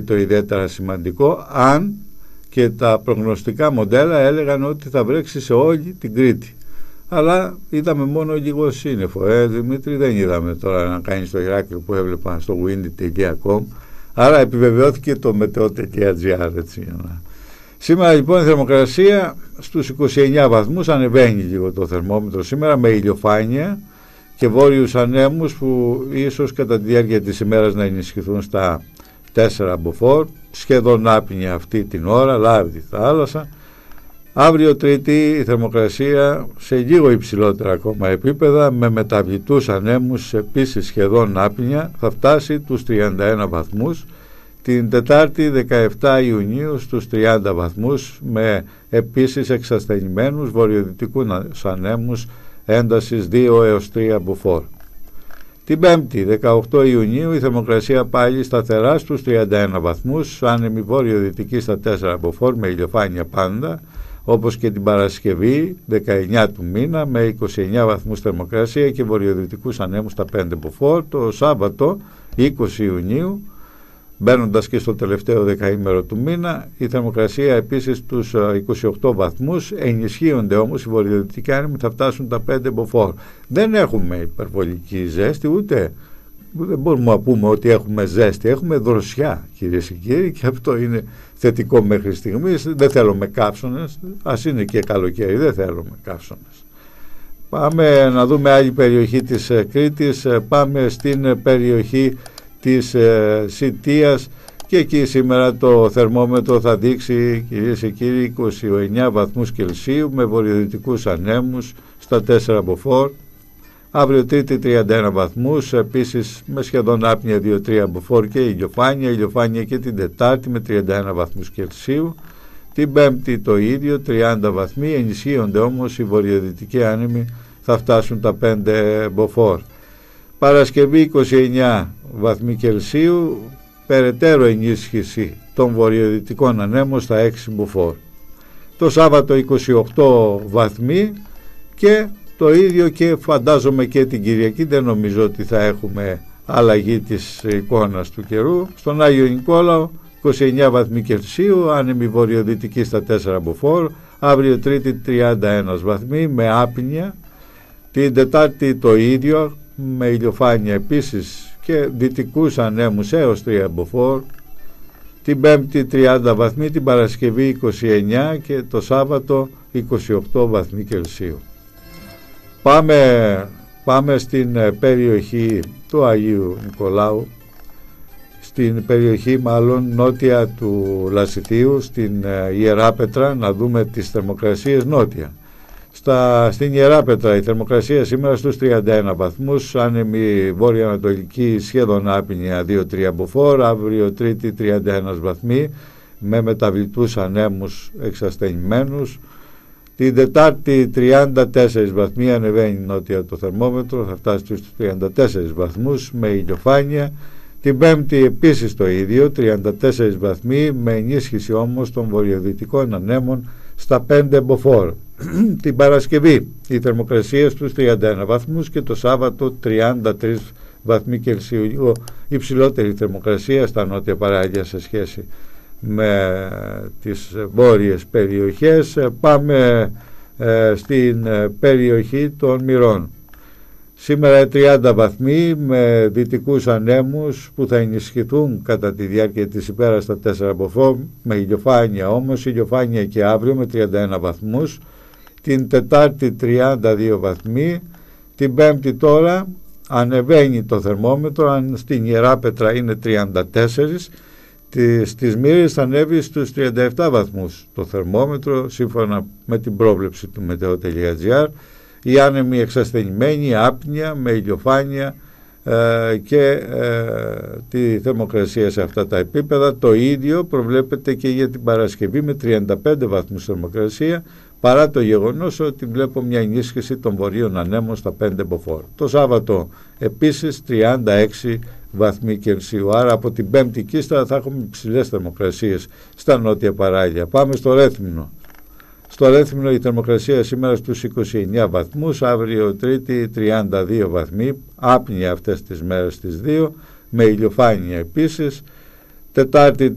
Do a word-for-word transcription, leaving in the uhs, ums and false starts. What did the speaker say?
το ιδιαίτερα σημαντικό, αν και τα προγνωστικά μοντέλα έλεγαν ότι θα βρέξει σε όλη την Κρήτη. Αλλά είδαμε μόνο λίγο σύννεφο. Ε, Δημήτρη, δεν είδαμε τώρα να κάνει στο Ηράκλειο που έβλεπα στο windy τελεία com. Άρα επιβεβαιώθηκε το μετεό τελεία τζι άρ. Σήμερα λοιπόν η θερμοκρασία στους είκοσι εννιά βαθμούς, ανεβαίνει λίγο το θερμόμετρο σήμερα με ηλιοφάνεια και βόρειους ανέμους που ίσως κατά τη διάρκεια της ημέρας να ενισχυθούν στα τέσσερα μποφόρ, σχεδόν άπνια αυτή την ώρα, λάβει θάλασσα. Αύριο Τρίτη η θερμοκρασία σε λίγο υψηλότερα ακόμα επίπεδα με μεταβλητούς ανέμους, επίσης σχεδόν άπνια, θα φτάσει τους τριάντα ένα βαθμούς. Την Τετάρτη δεκαεπτά Ιουνίου στους τριάντα βαθμούς με επίσης εξασθενημένους βορειοδυτικούς ανέμους έντασης δύο έως τρία μποφόρ. Την Πέμπτη δεκαοκτώ Ιουνίου η θερμοκρασία πάλι σταθερά στους τριάντα ένα βαθμούς, άνεμη βορειοδυτική στα τέσσερα μποφόρ με ηλιοφάνεια πάντα, όπως και την Παρασκευή δεκαεννιά του μήνα με είκοσι εννιά βαθμούς θερμοκρασία και βορειοδυτικούς ανέμους στα πέντε μποφόρ. Το Σάββατο είκοσι Ιουνίου, μπαίνοντας και στο τελευταίο δεκαήμερο του μήνα, η θερμοκρασία επίσης στους είκοσι οκτώ βαθμούς, ενισχύονται όμως οι βορειοδυτικοί άνεμοι, θα φτάσουν τα πέντε μποφόρ. Δεν έχουμε υπερβολική ζέστη, ούτε δεν μπορούμε να πούμε ότι έχουμε ζέστη, έχουμε δροσιά κυρίες και κύριοι, και αυτό είναι θετικό μέχρι στιγμής. Δεν θέλουμε καύσωνες, ας είναι και καλοκαίρι, δεν θέλουμε καύσωνες. Πάμε να δούμε άλλη περιοχή της Κρήτης, πάμε στην περιοχή της ε, Σιτίας, και εκεί σήμερα το θερμόμετρο θα δείξει κυρίες και κύριοι είκοσι εννιά βαθμούς Κελσίου με βορειοδυτικούς ανέμους στα τέσσερα μποφόρ. Αύριο Τρίτη τριάντα ένα βαθμούς, επίσης με σχεδόν άπνοια δύο τρία μποφόρ και ηλιοφάνεια, ηλιοφάνεια και την Τετάρτη με τριάντα ένα βαθμούς Κελσίου. Την Πέμπτη το ίδιο, τριάντα βαθμοί, ενισχύονται όμως οι βορειοδυτικοί άνεμοι, θα φτάσουν τα πέντε μποφόρ. Παρασκευή είκοσι εννιά βαθμοί Κελσίου, περαιτέρω ενίσχυση των βορειοδυτικών ανέμων στα έξι μποφόρ. Το Σάββατο είκοσι οκτώ βαθμοί και το ίδιο, και φαντάζομαι και την Κυριακή δεν νομίζω ότι θα έχουμε αλλαγή της εικόνας του καιρού. Στον Άγιο Νικόλαο είκοσι εννιά βαθμοί Κελσίου, άνεμη βορειοδυτική στα τέσσερα μποφόρ. Αύριο Τρίτη τριάντα ένα βαθμοί με άπνοια. Την Τετάρτη το ίδιο με ηλιοφάνεια επίσης και δυτικούς ανέμους έως τρία μποφόρ. Την Πέμπτη τριάντα βαθμοί, την Παρασκευή είκοσι εννιά και το Σάββατο είκοσι οκτώ βαθμοί Κελσίου. Πάμε, πάμε στην περιοχή του Αγίου Νικολάου, στην περιοχή μάλλον νότια του Λασιτίου, στην Ιεράπετρα, να δούμε τις θερμοκρασίες νότια. Στα, στην Ιεράπετρα η θερμοκρασία σήμερα στους τριάντα ένα βαθμούς, άνεμη βόρεια-ανατολική σχεδόν άπνοια δύο τρία μποφόρ. Αύριο Τρίτη τριάντα ένα βαθμοί με μεταβλητούς ανέμους εξασθενημένους. Την Τετάρτη τριάντα τέσσερα βαθμοί, ανεβαίνει νότια το θερμόμετρο, θα φτάσει στους τριάντα τέσσερα βαθμούς με ηλιοφάνεια. Την Πέμπτη επίσης το ίδιο, τριάντα τέσσερα βαθμοί με ενίσχυση όμως των βορειοδυτικών ανέμων στα πέντε μποφόρ. Την Παρασκευή η θερμοκρασία στους τριάντα ένα βαθμούς και το Σάββατο τριάντα τρεις βαθμοί Κελσίου, λίγο υψηλότερη θερμοκρασία στα νότια παράλια σε σχέση με τις βόρειες περιοχές. Πάμε ε, στην περιοχή των Μυρών. Σήμερα τριάντα βαθμοί με δυτικούς ανέμους που θα ενισχυθούν κατά τη διάρκεια της ημέρας στα τέσσερα μποφόρ, με ηλιοφάνεια όμως, ηλιοφάνεια και αύριο με τριάντα ένα βαθμούς. Την Τετάρτη τριάντα δύο βαθμοί. Την Πέμπτη τώρα ανεβαίνει το θερμόμετρο, αν στην Ιεράπετρα είναι τριάντα τέσσερα, στις Μύρες θα ανέβει στους τριάντα επτά βαθμούς το θερμόμετρο σύμφωνα με την πρόβλεψη του μετεό τελεία τζι άρ. Οι άνεμοι εξασθενημένοι, άπνοια με ηλιοφάνεια ε, και ε, τη θερμοκρασία σε αυτά τα επίπεδα. Το ίδιο προβλέπεται και για την Παρασκευή με τριάντα πέντε βαθμούς θερμοκρασία, παρά το γεγονός ότι βλέπω μια ενίσχυση των βορείων ανέμων στα πέντε μποφόρ. Το Σάββατο επίσης τριάντα έξι βαθμοί Κελσίου, άρα από την Πέμπτη και ύστερα θα έχουμε υψηλές θερμοκρασίες στα νότια παράλια. Πάμε στο Ρέθυμνο. Στο Ρέθυμνο η θερμοκρασία σήμερα στους είκοσι εννιά βαθμούς, αύριο Τρίτη τριάντα δύο βαθμοί, άπνοια αυτές τις μέρες τις δύο, με ηλιοφάνεια επίσης. Τετάρτη